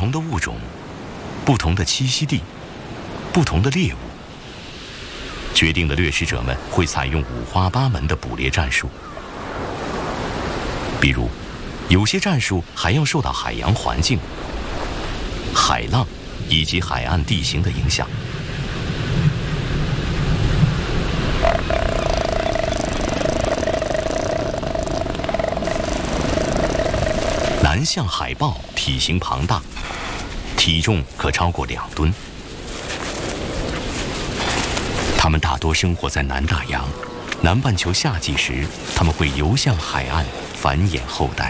同的物种，不同的栖息地，不同的猎物，决定了掠食者们会采用五花八门的捕猎战术。比如，有些战术还要受到海洋环境、海浪以及海岸地形的影响。南向海豹体型庞大，体重可超过2吨。它们大多生活在南大洋，南半球夏季时，它们会游向海岸繁衍后代。